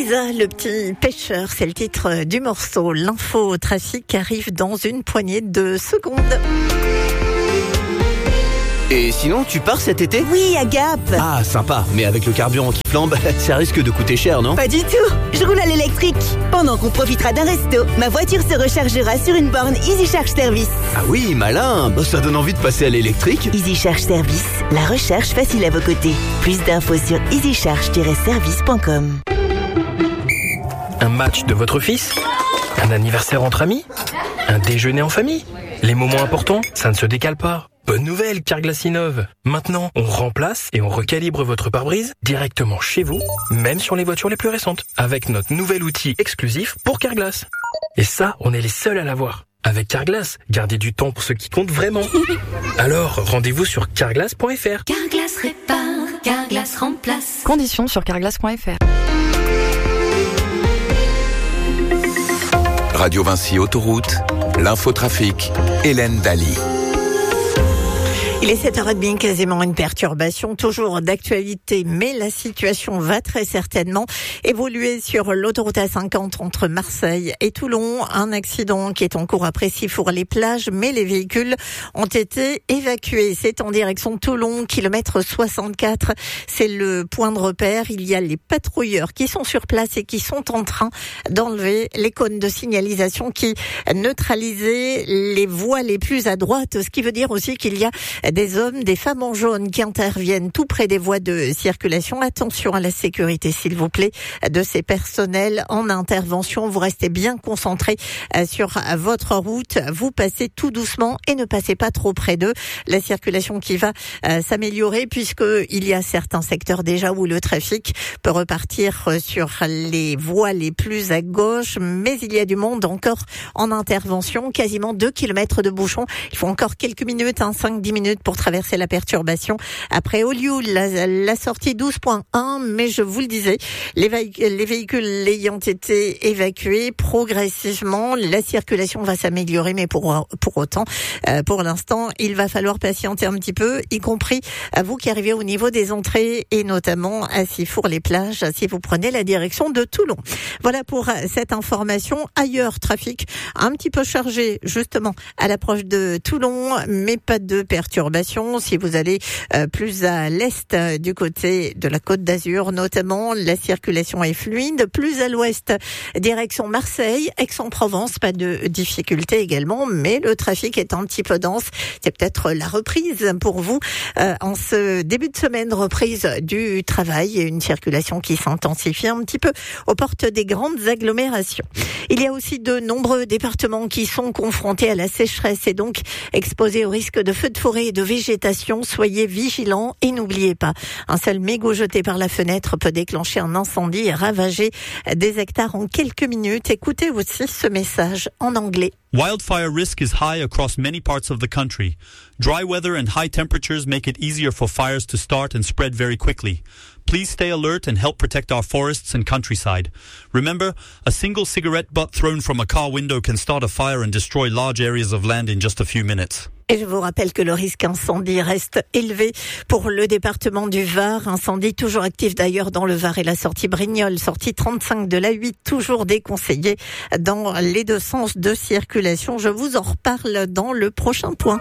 Lisa, le petit pêcheur, c'est le titre du morceau. L'info trafic arrive dans une poignée de secondes. Et sinon, tu pars cet été ? Oui, à Gap. Ah, sympa, mais avec le carburant qui flambe, ça risque de coûter cher, non ? Pas du tout, je roule à l'électrique. Pendant qu'on profitera d'un resto, ma voiture se rechargera sur une borne Easy Charge Service. Ah oui, malin, ça donne envie de passer à l'électrique. Easy Charge Service, la recharge facile à vos côtés. Plus d'infos sur easycharge-service.com. Un match de votre fils ? Un anniversaire entre amis ? Un déjeuner en famille ? Les moments importants, ça ne se décale pas. Bonne nouvelle, Carglass innove. Maintenant, on remplace et on recalibre votre pare-brise directement chez vous, même sur les voitures les plus récentes, avec notre nouvel outil exclusif pour Carglass. Et ça, on est les seuls à l'avoir. Avec Carglass, gardez du temps pour ce qui compte vraiment. Alors, rendez-vous sur carglass.fr. Carglass répare, Carglass remplace. Conditions sur carglass.fr. Radio Vinci Autoroute, l'infotrafic, Hélène Daly. Il est 7h30, quasiment une perturbation, toujours d'actualité, mais la situation va très certainement évoluer sur l'autoroute A50 entre Marseille et Toulon. Un accident qui est en cours après Sifour-les-Plages, mais les véhicules ont été évacués. C'est en direction de Toulon, kilomètre 64. C'est le point de repère. Il y a les patrouilleurs qui sont sur place et qui sont en train d'enlever les cônes de signalisation qui neutralisaient les voies les plus à droite, ce qui veut dire aussi qu'il y a des hommes, des femmes en jaune qui interviennent tout près des voies de circulation. Attention à la sécurité, s'il vous plaît, de ces personnels en intervention. Vous restez bien concentrés sur votre route. Vous passez tout doucement et ne passez pas trop près d'eux. La circulation qui va s'améliorer puisqu'il y a certains secteurs déjà où le trafic peut repartir sur les voies les plus à gauche, mais il y a du monde encore en intervention. Quasiment 2 kilomètres de bouchons. Il faut encore quelques minutes, 5-10 minutes pour traverser la perturbation. Après Olioul, la sortie 12.1, mais je vous le disais, les véhicules ayant été évacués progressivement, la circulation va s'améliorer, mais pour autant, pour l'instant, il va falloir patienter un petit peu, y compris à vous qui arrivez au niveau des entrées et notamment à Sifour-les-Plages, si vous prenez la direction de Toulon. Voilà pour cette information. Ailleurs, trafic un petit peu chargé, justement, à l'approche de Toulon, mais pas de perturbation. Si vous allez plus à l'est du côté de la Côte d'Azur, notamment, la circulation est fluide. Plus à l'ouest, direction Marseille, Aix-en-Provence, pas de difficulté également, mais le trafic est un petit peu dense. C'est peut-être la reprise pour vous en ce début de semaine, reprise du travail et une circulation qui s'intensifie un petit peu aux portes des grandes agglomérations. Il y a aussi de nombreux départements qui sont confrontés à la sécheresse et donc exposés au risque de feux de forêt et de végétation. Soyez vigilants et n'oubliez pas, un seul mégot jeté par la fenêtre peut déclencher un incendie et ravager des hectares en quelques minutes. Écoutez aussi ce message en anglais. Wildfire risk is high across many parts of the country. Dry weather and high temperatures make it easier for fires to start and spread very quickly. Please stay alert and help protect our forests and countryside. Remember, a single cigarette butt thrown from a car window can start a fire and destroy large areas of land in just a few minutes. Et je vous rappelle que le risque incendie reste élevé pour le département du Var. Incendie toujours actif d'ailleurs dans le Var et la sortie Brignoles, sortie 35 de la 8, toujours déconseillée dans les deux sens de circulation. Je vous en reparle dans le prochain point.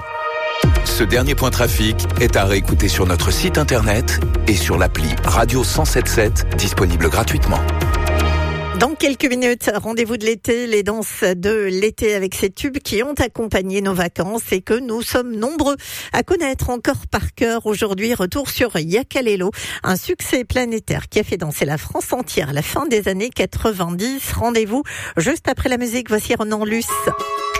Ce dernier point trafic est à réécouter sur notre site internet et sur l'appli Radio 107.7, disponible gratuitement. Dans quelques minutes, rendez-vous de l'été, les danses de l'été avec ces tubes qui ont accompagné nos vacances et que nous sommes nombreux à connaître encore par cœur. Aujourd'hui, retour sur Yakalelo, un succès planétaire qui a fait danser la France entière à la fin des années 90. Rendez-vous juste après la musique, voici Renan Luce.